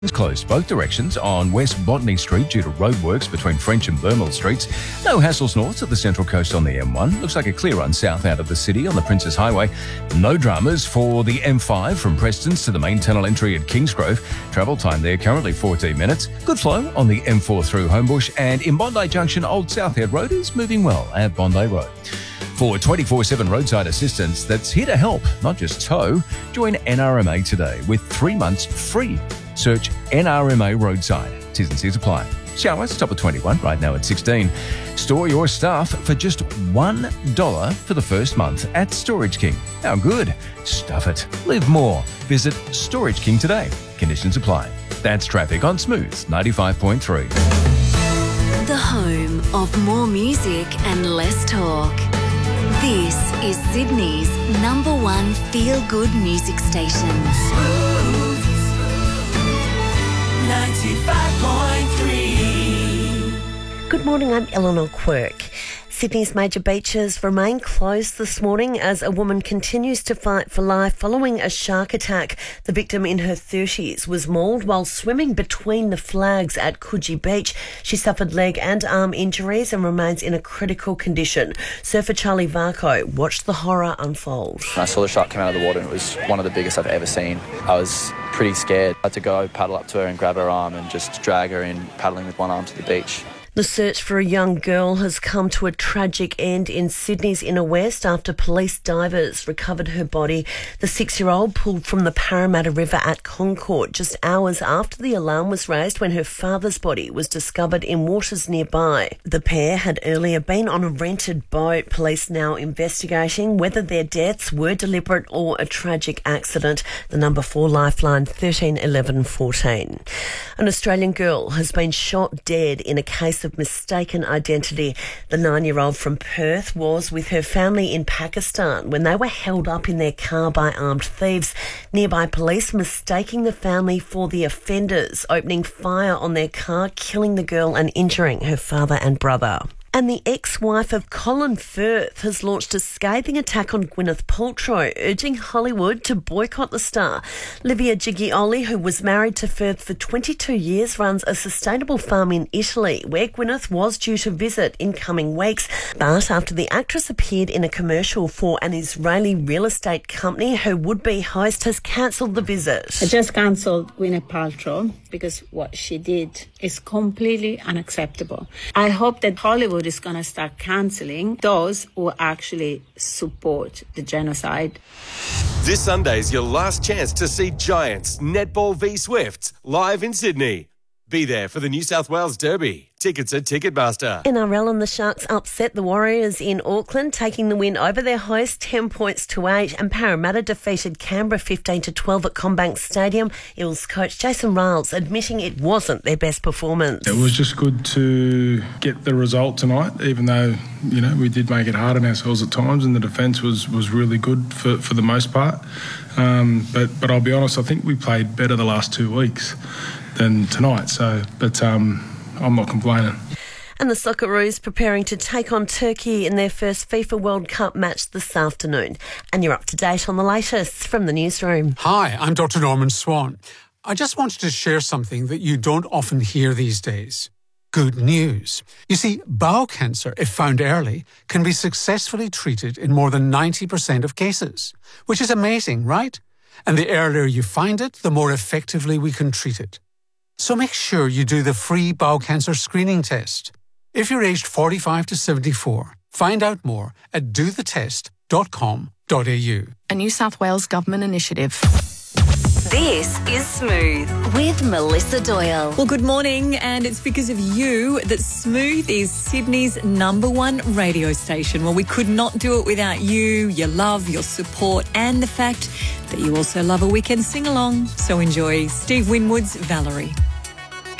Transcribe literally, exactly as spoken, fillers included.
Closed both directions on West Botany Street due to roadworks between French and Burmel Streets. No hassles north to the Central Coast on the M one. Looks like a clear run south out of the city on the Princes Highway. No dramas for the M five from Prestons to the main tunnel entry at Kingsgrove. Travel time there currently fourteen minutes. Good flow on the M four through Homebush, and in Bondi Junction, Old Southhead Road is moving well at Bondi Road. For twenty-four seven roadside assistance that's here to help, not just tow, join N R M A today with three months free. Search N R M A Roadside. T's and C's apply. Showers top of twenty-one, right now at sixteen. Store your stuff for just one dollar for the first month at Storage King. How good? Stuff it. Live more. Visit Storage King today. Conditions apply. That's traffic on Smooth ninety-five point three. The home of more music and less talk. This is Sydney's number one feel-good music station. ninety-five point three. Good morning, I'm Eleanor Quirk. Sydney's major beaches remain closed this morning as a woman continues to fight for life following a shark attack. The victim, in her thirties, was mauled while swimming between the flags at Coogee Beach. She suffered leg and arm injuries and remains in a critical condition. Surfer Charlie Varco watched the horror unfold. I saw the shark come out of the water and it was one of the biggest I've ever seen. I was pretty scared. I had to go paddle up to her and grab her arm and just drag her in, paddling with one arm to the beach. The search for a young girl has come to a tragic end in Sydney's inner west after police divers recovered her body. The six-year-old pulled from the Parramatta River at Concord just hours after the alarm was raised when her father's body was discovered in waters nearby. The pair had earlier been on a rented boat. Police now investigating whether their deaths were deliberate or a tragic accident. The number four lifeline thirteen eleven fourteen. An Australian girl has been shot dead in a case of mistaken identity. The nine-year-old from Perth was with her family in Pakistan when they were held up in their car by armed thieves. Nearby police mistaking the family for the offenders, opening fire on their car, killing the girl and injuring her father and brother. And the ex-wife of Colin Firth has launched a scathing attack on Gwyneth Paltrow, urging Hollywood to boycott the star. Livia Giglioli, who was married to Firth for twenty-two years, runs a sustainable farm in Italy, where Gwyneth was due to visit in coming weeks. But after the actress appeared in a commercial for an Israeli real estate company, her would-be host has cancelled the visit. I just cancelled Gwyneth Paltrow because what she did is completely unacceptable. I hope that Hollywood is going to start cancelling those who actually support the genocide. This Sunday is your last chance to see Giants Netball v Swifts live in Sydney. Be there for the New South Wales Derby. Tickets at Ticketmaster. N R L and the Sharks upset the Warriors in Auckland, taking the win over their host ten points to eight, and Parramatta defeated Canberra fifteen to twelve at CommBank Stadium. Eels coach Jason Riles admitting it wasn't their best performance. It was just good to get the result tonight, even though, you know, we did make it hard on ourselves at times, and the defence was, was really good for, for the most part. Um, but, but I'll be honest, I think we played better the last two weeks than tonight. So, but um, I'm not complaining. And the Socceroos preparing to take on Turkey in their first FIFA World Cup match this afternoon. And you're up to date on the latest from the newsroom. Hi, I'm Doctor Norman Swan. I just wanted to share something that you don't often hear these days. Good news. You see, bowel cancer, if found early, can be successfully treated in more than ninety percent of cases, which is amazing, right? And the earlier you find it, the more effectively we can treat it. So make sure you do the free bowel cancer screening test. If you're aged forty-five to seventy-four, find out more at do the test dot com dot a u. A New South Wales Government initiative. This is Smooth with Melissa Doyle. Well, good morning, and it's because of you that Smooth is Sydney's number one radio station. Well, we could not do it without you, your love, your support, and the fact that you also love a weekend sing-along. So enjoy Steve Winwood's Valerie.